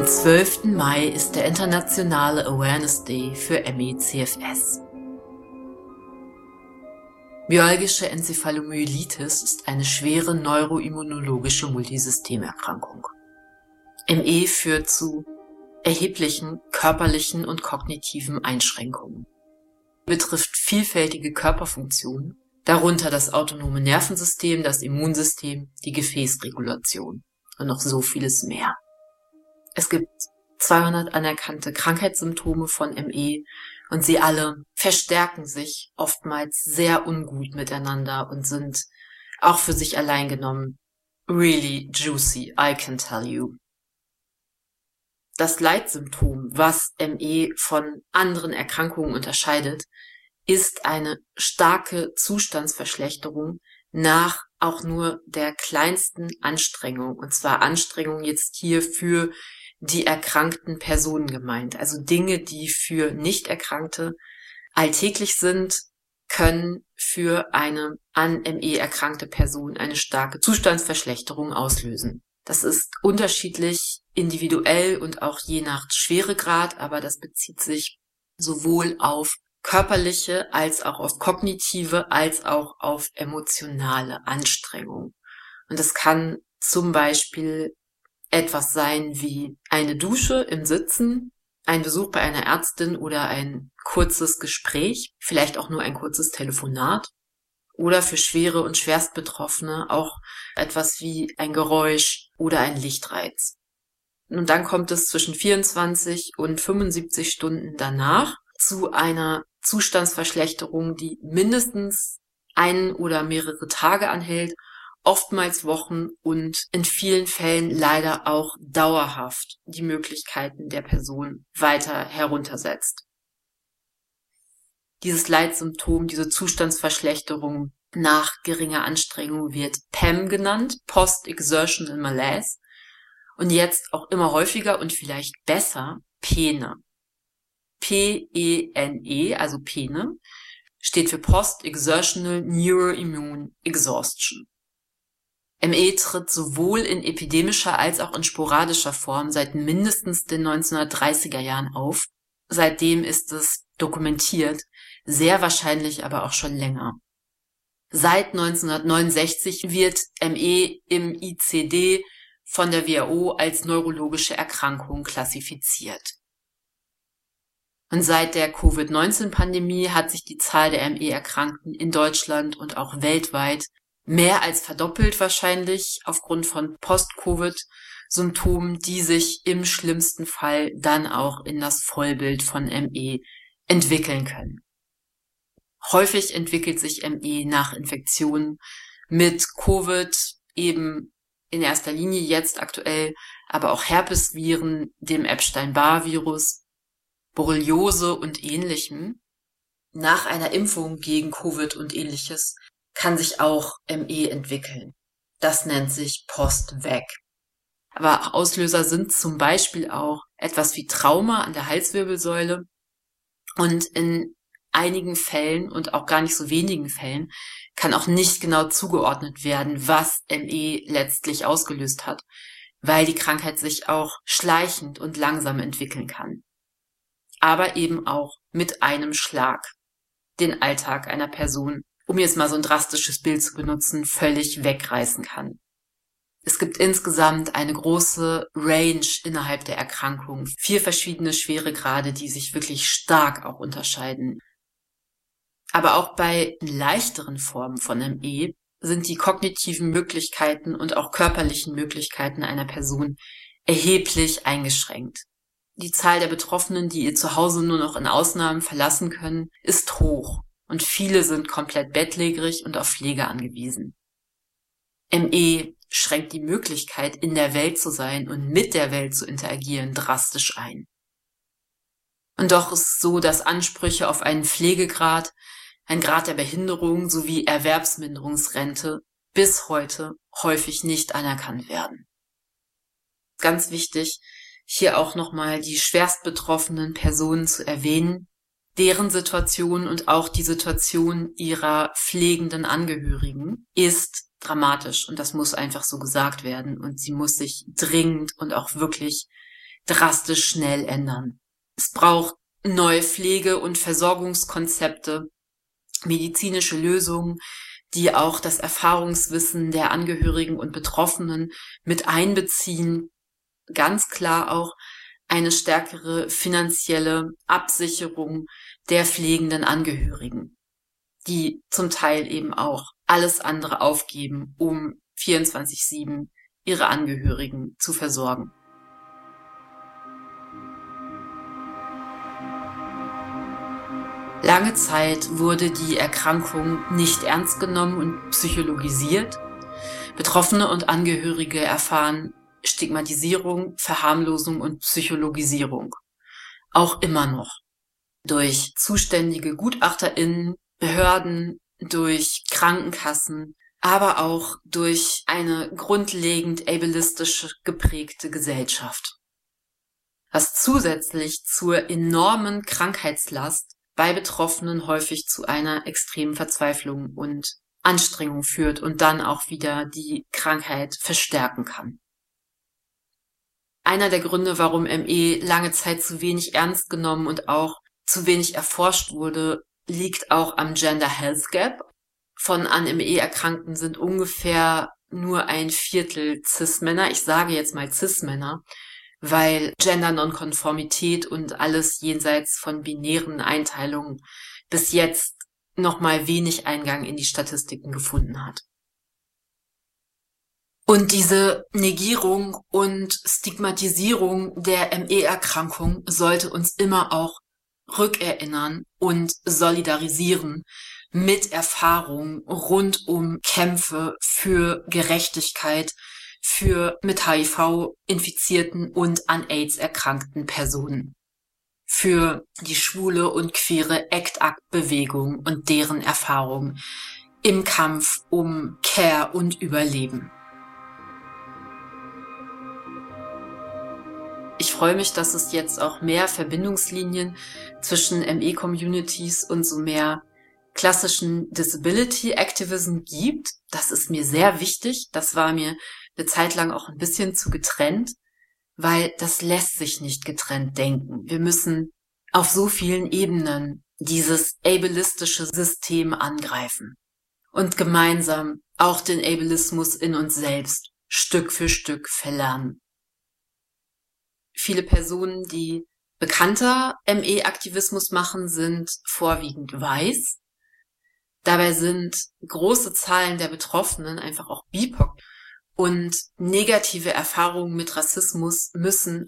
Am 12. Mai ist der internationale Awareness Day für ME/CFS. Myalgische Enzephalomyelitis ist eine schwere neuroimmunologische Multisystemerkrankung. ME führt zu erheblichen körperlichen und kognitiven Einschränkungen. Betrifft vielfältige Körperfunktionen, darunter das autonome Nervensystem, das Immunsystem, die Gefäßregulation und noch so vieles mehr. Es gibt 200 anerkannte Krankheitssymptome von ME und sie alle verstärken sich oftmals sehr ungut miteinander und sind auch für sich allein genommen really juicy, I can tell you. Das Leitsymptom, was ME von anderen Erkrankungen unterscheidet, ist eine starke Zustandsverschlechterung nach auch nur der kleinsten Anstrengung. Und zwar Anstrengung jetzt hier für die erkrankten Personen gemeint. Also Dinge, die für Nicht-Erkrankte alltäglich sind, können für eine an ME erkrankte Person eine starke Zustandsverschlechterung auslösen. Das ist unterschiedlich individuell und auch je nach Schweregrad, aber das bezieht sich sowohl auf körperliche als auch auf kognitive als auch auf emotionale Anstrengung. Und das kann zum Beispiel etwas sein wie eine Dusche im Sitzen, ein Besuch bei einer Ärztin oder ein kurzes Gespräch, vielleicht auch nur ein kurzes Telefonat oder für schwere und Schwerstbetroffene auch etwas wie ein Geräusch oder ein Lichtreiz. Und dann kommt es zwischen 24 und 75 Stunden danach zu einer Zustandsverschlechterung, die mindestens einen oder mehrere Tage anhält, oftmals Wochen und in vielen Fällen leider auch dauerhaft die Möglichkeiten der Person weiter heruntersetzt. Dieses Leitsymptom, diese Zustandsverschlechterung nach geringer Anstrengung wird PEM genannt, Post-Exertional Malaise, und jetzt auch immer häufiger und vielleicht besser PENE. P-E-N-E, also PENE, steht für Post-Exertional Neuroimmune Exhaustion. ME tritt sowohl in epidemischer als auch in sporadischer Form seit mindestens den 1930er Jahren auf. Seitdem ist es dokumentiert, sehr wahrscheinlich aber auch schon länger. Seit 1969 wird ME im ICD von der WHO als neurologische Erkrankung klassifiziert. Und seit der Covid-19-Pandemie hat sich die Zahl der ME-Erkrankten in Deutschland und auch weltweit mehr als verdoppelt wahrscheinlich aufgrund von Post-Covid-Symptomen, die sich im schlimmsten Fall dann auch in das Vollbild von ME entwickeln können. Häufig entwickelt sich ME nach Infektionen mit Covid, eben in erster Linie jetzt aktuell, aber auch Herpesviren, dem Epstein-Barr-Virus, Borreliose und Ähnlichem. Nach einer Impfung gegen Covid und Ähnliches kann sich auch ME entwickeln. Das nennt sich Post-Vac. Aber Auslöser sind zum Beispiel auch etwas wie Trauma an der Halswirbelsäule und in einigen Fällen und auch gar nicht so wenigen Fällen kann auch nicht genau zugeordnet werden, was ME letztlich ausgelöst hat, weil die Krankheit sich auch schleichend und langsam entwickeln kann. Aber eben auch mit einem Schlag den Alltag einer Person, um jetzt mal so ein drastisches Bild zu benutzen, völlig wegreißen kann. Es gibt insgesamt eine große Range innerhalb der Erkrankung, 4 verschiedene Schweregrade, die sich wirklich stark auch unterscheiden. Aber auch bei leichteren Formen von ME sind die kognitiven Möglichkeiten und auch körperlichen Möglichkeiten einer Person erheblich eingeschränkt. Die Zahl der Betroffenen, die ihr Zuhause nur noch in Ausnahmen verlassen können, ist hoch und viele sind komplett bettlägerig und auf Pflege angewiesen. ME schränkt die Möglichkeit, in der Welt zu sein und mit der Welt zu interagieren, drastisch ein. Und doch ist es so, dass Ansprüche auf einen Pflegegrad, ein Grad der Behinderung sowie Erwerbsminderungsrente bis heute häufig nicht anerkannt werden. Ganz wichtig, hier auch nochmal die schwerst betroffenen Personen zu erwähnen, deren Situation und auch die Situation ihrer pflegenden Angehörigen ist dramatisch und das muss einfach so gesagt werden und sie muss sich dringend und auch wirklich drastisch schnell ändern. Es braucht neue Pflege- und Versorgungskonzepte, medizinische Lösungen, die auch das Erfahrungswissen der Angehörigen und Betroffenen mit einbeziehen. Ganz klar auch eine stärkere finanzielle Absicherung der pflegenden Angehörigen, die zum Teil eben auch alles andere aufgeben, um 24/7 ihre Angehörigen zu versorgen. Lange Zeit wurde die Erkrankung nicht ernst genommen und psychologisiert. Betroffene und Angehörige erfahren Stigmatisierung, Verharmlosung und Psychologisierung. Auch immer noch. Durch zuständige GutachterInnen, Behörden, durch Krankenkassen, aber auch durch eine grundlegend ableistisch geprägte Gesellschaft. Was zusätzlich zur enormen Krankheitslast bei Betroffenen häufig zu einer extremen Verzweiflung und Anstrengung führt und dann auch wieder die Krankheit verstärken kann. Einer der Gründe, warum ME lange Zeit zu wenig ernst genommen und auch zu wenig erforscht wurde, liegt auch am Gender Health Gap. Von an ME Erkrankten sind ungefähr nur 1/4 Cis-Männer. Ich sage jetzt mal Cis-Männer, weil Gender-Nonkonformität und alles jenseits von binären Einteilungen bis jetzt nochmal wenig Eingang in die Statistiken gefunden hat. Und diese Negierung und Stigmatisierung der ME-Erkrankung sollte uns immer auch rückerinnern und solidarisieren mit Erfahrungen rund um Kämpfe für Gerechtigkeit für mit HIV infizierten und an AIDS erkrankten Personen, für die schwule und queere ACT-UP-Bewegung und deren Erfahrungen im Kampf um Care und Überleben. Ich freue mich, dass es jetzt auch mehr Verbindungslinien zwischen ME-Communities und so mehr klassischen Disability Activism gibt. Das ist mir sehr wichtig. Das war mir eine Zeit lang auch ein bisschen zu getrennt, weil das lässt sich nicht getrennt denken. Wir müssen auf so vielen Ebenen dieses ableistische System angreifen und gemeinsam auch den Ableismus in uns selbst Stück für Stück verlernen. Viele Personen, die bekannter ME-Aktivismus machen, sind vorwiegend weiß. Dabei sind große Zahlen der Betroffenen einfach auch BIPOC. Und negative Erfahrungen mit Rassismus müssen